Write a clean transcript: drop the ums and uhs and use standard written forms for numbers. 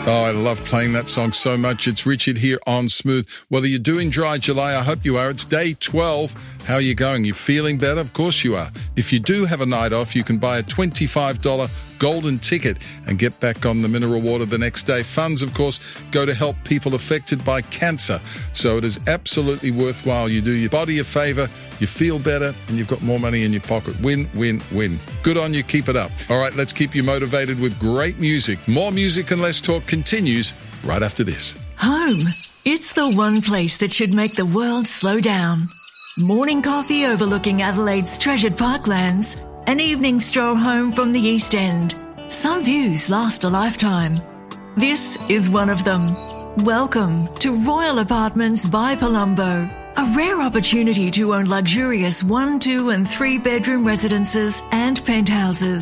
Oh, I love playing that song so much. It's Richard here on Smooth. Whether you're doing Dry July, I hope you are. It's day 12. How are you going? You feeling better? Of course you are. If you do have a night off, you can buy a $25 golden ticket and get back on the mineral water the next day. Funds, of course, go to help people affected by cancer. So it is absolutely worthwhile. You do your body a favour, you feel better, and you've got more money in your pocket. Win, win, win. Good on you. Keep it up. All right, let's keep you motivated with great music. More music and less talk continues right after this. Home. It's the one place that should make the world slow down. Morning coffee overlooking Adelaide's treasured parklands. An evening stroll home from the East End. Some views last a lifetime. This is one of them. Welcome to Royal Apartments by Palumbo. A rare opportunity to own luxurious 1, 2 and 3 bedroom residences and penthouses.